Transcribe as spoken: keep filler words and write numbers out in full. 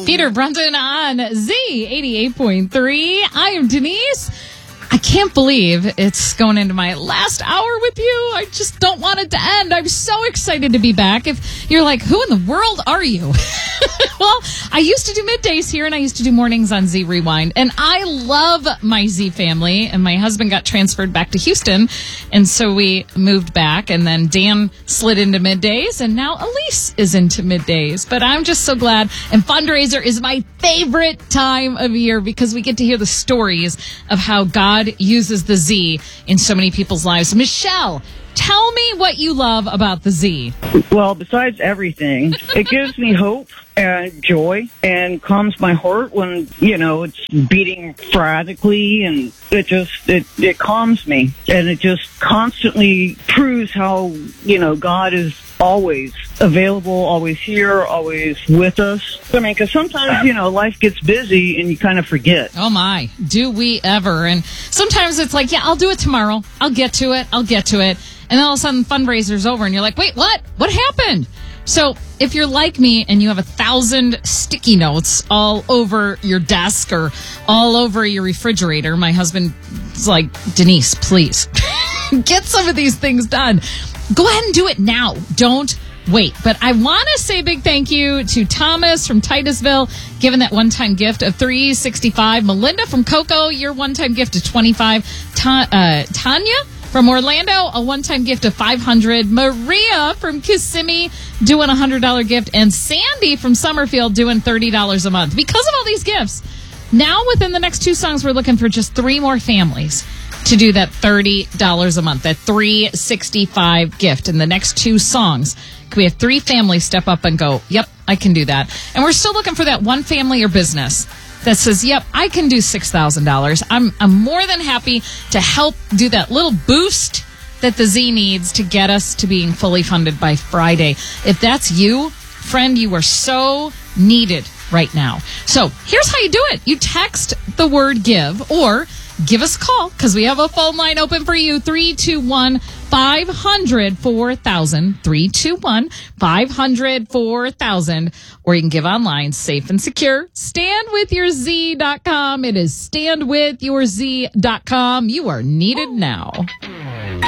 Peter Brunson on Z eighty-eight point three. I am Denise. I can't believe it's going into my last hour with you. I just don't want it to end. I'm so excited to be back. If you're like, who in the world are you? Well, I used to do middays here, and I used to do mornings on Z Rewind. And I love my Z family. And my husband got transferred back to Houston. And so we moved back. And then Dan slid into middays. And now Elise is into middays. But I'm just so glad. And fundraiser is my favorite time of year because we get to hear the stories of how God uses the Z in so many people's lives. Michelle, tell me what you love about the Z. Well, besides everything, it gives me hope and joy and calms my heart when, you know, it's beating frantically, and it just, it, it calms me. And it just constantly proves how, you know, God is always available, always here, always with us. I mean, because sometimes, you know, life gets busy and you kind of forget. Oh, my. Do we ever? And sometimes it's like, yeah, I'll do it tomorrow. I'll get to it. I'll get to it. And then all of a sudden, fundraiser's over, and you're like, wait, what? What happened? So if you're like me and you have a thousand sticky notes all over your desk or all over your refrigerator, my husband's like, Denise, please, get some of these things done. Go ahead and do it now. Don't wait. But I want to say a big thank you to Thomas from Titusville, giving that one-time gift of three sixty-five. Melinda from Cocoa, your one-time gift of twenty-five. Ta- uh, Tanya from Orlando, a one-time gift of five hundred. Maria from Kissimmee doing a one hundred dollars gift. And Sandy from Summerfield doing thirty dollars a month. Because of all these gifts, now within the next two songs, we're looking for just three more families to do that thirty dollars a month, that three sixty-five gift. In the next two songs, can we have three families step up and go, yep, I can do that. And we're still looking for that one family or business that says, yep, I can do six thousand dollars. I'm, I'm more than happy to help do that little boost that the Z needs to get us to being fully funded by Friday. If that's you, friend, you are so needed right now. So here's how you do it. You text the word give or give us a call because we have a phone line open for you. three two one, five hundred, four thousand. three two one, five hundred, four thousand. Or you can give online, safe and secure. stand with your z dot com. It is stand with your z dot com. You are needed now.